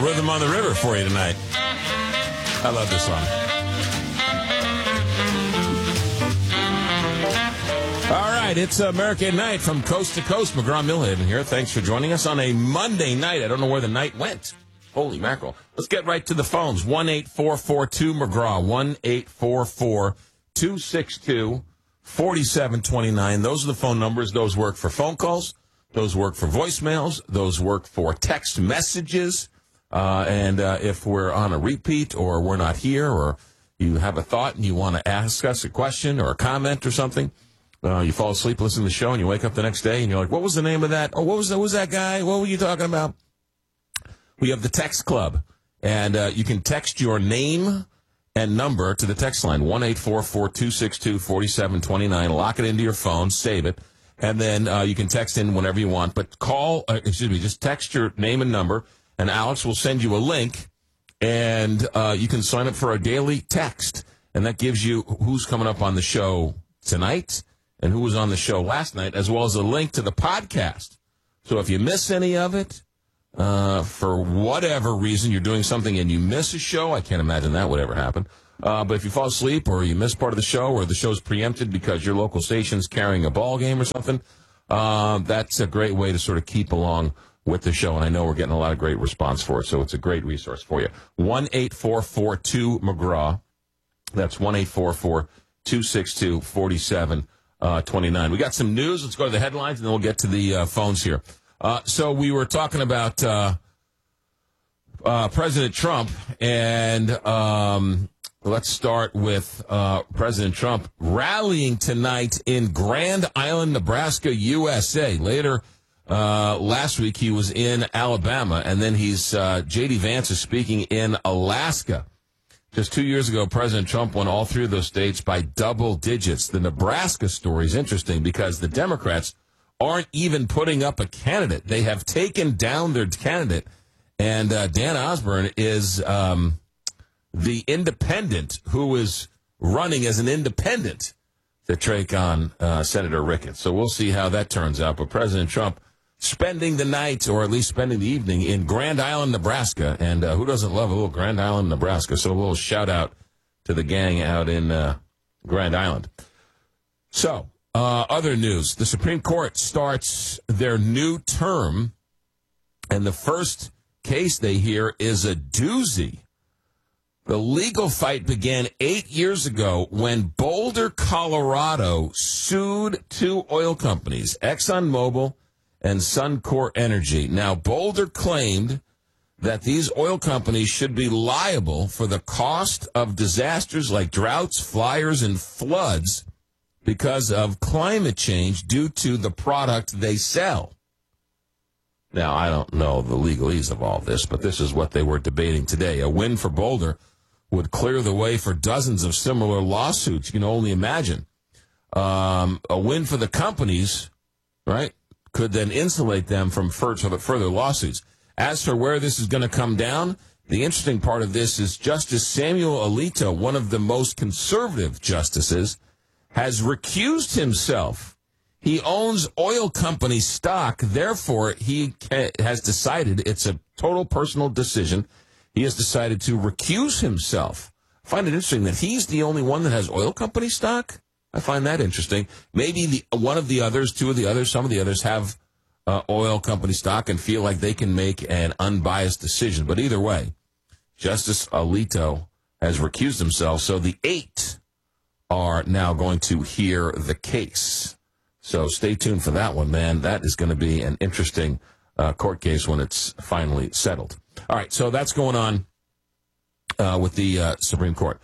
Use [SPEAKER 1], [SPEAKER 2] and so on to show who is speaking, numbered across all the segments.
[SPEAKER 1] Rhythm on the River for you tonight. I love this song. All right, it's America at Night from coast to coast. McGraw-Milhaven here. Thanks for joining us on a Monday night. I don't know where the night went. Holy mackerel. Let's get right to the phones. 1-844-2-McGraw. 1-844-262-4729. Those are the phone numbers. Those work for phone calls. Those work for voicemails. Those work for text messages. And if we're on a repeat or we're not here or you have a thought and you want to ask us a question or a comment or something, you fall asleep listening to the show and you wake up the next day and you're like, what was the name of that? Oh, what was that guy? What were you talking about? We have the text club, and you can text your name and number to the text line, 1-844-262-4729. Lock it into your phone, save it, and then you can text in whenever you want. But just text your name and number, and Alex will send you a link, and you can sign up for our daily text, and that gives you who's coming up on the show tonight and who was on the show last night, as well as a link to the podcast. So if you miss any of it, for whatever reason, you're doing something and you miss a show, I can't imagine that would ever happen. But if you fall asleep or you miss part of the show or the show's preempted because your local station's carrying a ball game or something, that's a great way to sort of keep along with the show. And I know we're getting a lot of great response for it, so it's a great resource for you. 1-844-2-McGraw. That's 1-844-262-4729. We got some news. Let's go to the headlines, and then we'll get to the phones here. So we were talking about President Trump, and let's start with President Trump rallying tonight in Grand Island, Nebraska, USA. Later last week, he was in Alabama, and then J.D. Vance is speaking in Alaska. Just 2 years ago, President Trump won all three of those states by double digits. The Nebraska story is interesting because the Democrats aren't even putting up a candidate. They have taken down their candidate, and Dan Osborne is the independent who is running as an independent to take on Senator Ricketts. So we'll see how that turns out. But President Trump spending the night, or at least spending the evening, in Grand Island, Nebraska. And who doesn't love a little Grand Island, Nebraska? So a little shout-out to the gang out in Grand Island. So, other news. The Supreme Court starts their new term, and the first case they hear is a doozy. The legal fight began 8 years ago when Boulder, Colorado sued two oil companies, ExxonMobil and Suncor Energy. Now, Boulder claimed that these oil companies should be liable for the cost of disasters like droughts, fires, and floods because of climate change due to the product they sell. Now, I don't know the legalese of all this, but this is what they were debating today. A win for Boulder would clear the way for dozens of similar lawsuits. You can only imagine. A win for the companies, right, could then insulate them from further lawsuits. As for where this is going to come down, the interesting part of this is Justice Samuel Alito, one of the most conservative justices, has recused himself. He owns oil company stock. Therefore, he has decided, it's a total personal decision, he has decided to recuse himself. I find it interesting that he's the only one that has oil company stock. I find that interesting. Maybe one of the others, two of the others, some of the others have oil company stock and feel like they can make an unbiased decision. But either way, Justice Alito has recused himself, so the 8 are now going to hear the case. So stay tuned for that one, man. That is going to be an interesting court case when it's finally settled. All right, so that's going on with the Supreme Court.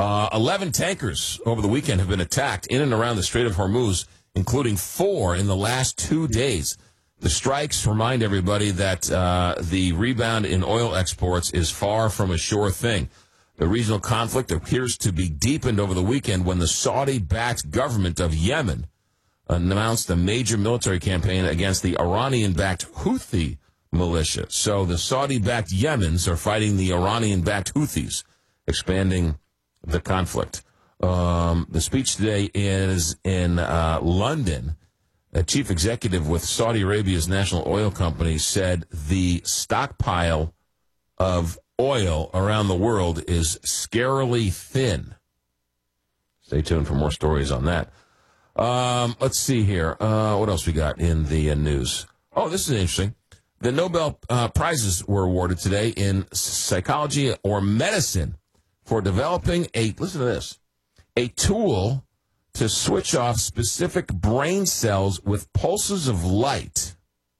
[SPEAKER 1] 11 tankers over the weekend have been attacked in and around the Strait of Hormuz, including 4 in the last 2 days. The strikes remind everybody that the rebound in oil exports is far from a sure thing. The regional conflict appears to be deepened over the weekend when the Saudi-backed government of Yemen announced a major military campaign against the Iranian-backed Houthi militia. So the Saudi-backed Yemens are fighting the Iranian-backed Houthis, expanding the conflict. The speech today is in London. A chief executive with Saudi Arabia's national oil company said the stockpile of oil around the world is scarily thin. Stay tuned for more stories on that. Let's see here. What else we got in the news? Oh, this is interesting. The Nobel Prizes were awarded today in psychology or medicine for developing listen to this, a tool to switch off specific brain cells with pulses of light.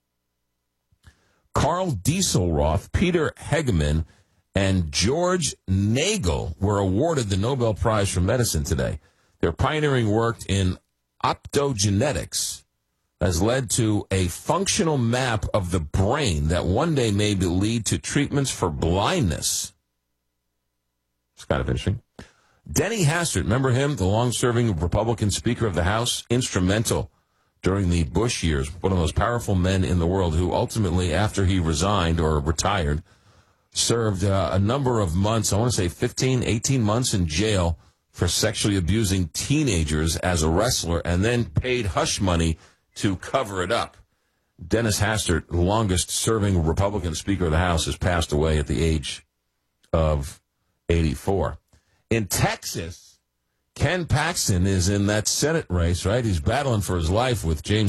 [SPEAKER 1] Carl Dieselroth, Peter Hegeman, and George Nagel were awarded the Nobel Prize for Medicine today. Their pioneering work in optogenetics has led to a functional map of the brain that one day may lead to treatments for blindness. It's kind of interesting. Denny Hastert, remember him, the long-serving Republican Speaker of the House, instrumental during the Bush years, one of the most powerful men in the world, who ultimately, after he resigned or retired, served a number of months, I want to say 15, 18 months in jail for sexually abusing teenagers as a wrestler, and then paid hush money to cover it up. Dennis Hastert, the longest-serving Republican Speaker of the House, has passed away at the age of 84. In Texas, Ken Paxton is in that Senate race, right? He's battling for his life with James